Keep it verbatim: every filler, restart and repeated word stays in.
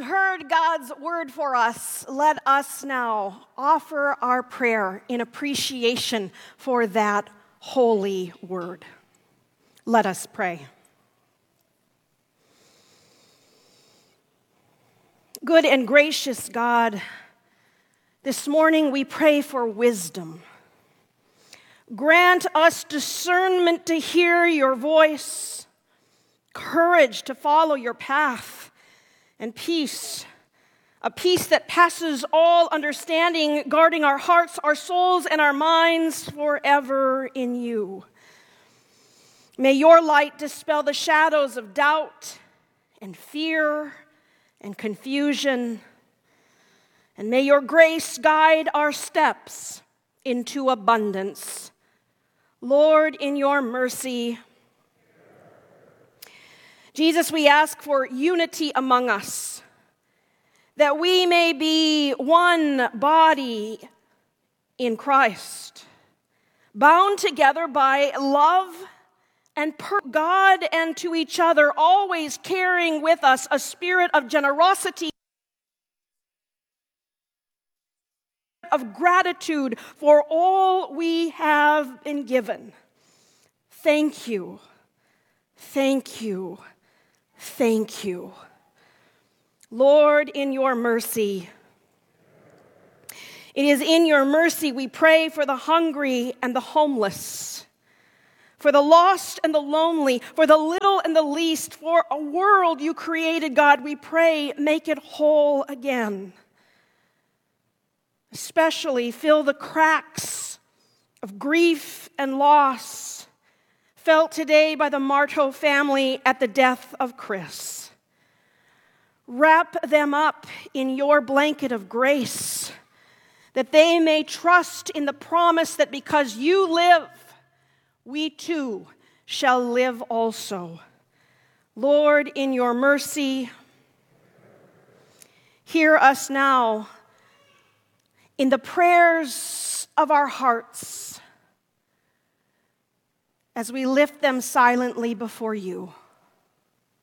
heard God's word for us, let us now offer our prayer in appreciation for that holy word. Let us pray. Good and gracious God, this morning we pray for wisdom. Grant us discernment to hear your voice, courage to follow your path, and peace, a peace that passes all understanding, guarding our hearts, our souls, and our minds forever in you. May your light dispel the shadows of doubt and fear and confusion, and may your grace guide our steps into abundance. Lord, in your mercy, Jesus, we ask for unity among us, that we may be one body in Christ, bound together by love and per- God and to each other, always carrying with us a spirit of generosity, of gratitude for all we have been given. Thank you, thank you, thank you. Lord, in your mercy, it is in your mercy we pray for the hungry and the homeless, for the lost and the lonely, for the little and the least, for a world you created, God, we pray, make it whole again. Especially fill the cracks of grief and loss felt today by the Marto family at the death of Chris. Wrap them up in your blanket of grace, that they may trust in the promise that because you live, we too shall live also. Lord, in your mercy, hear us now in the prayers of our hearts as we lift them silently before you.